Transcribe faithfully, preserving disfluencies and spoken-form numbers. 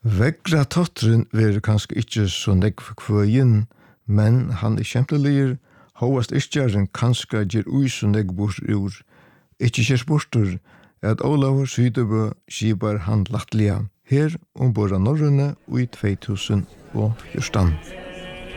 Vegra tottren ver kanskje ikke så nekv kvøyen, men han er kjempeliger, hovast iskjaren kanskje gjer ui så nekv bort ur. Ikke kjers bortur, at Olav Sydøbø skipar han lattlia, her ombora Norrøne ui tvei tusen og fjortan.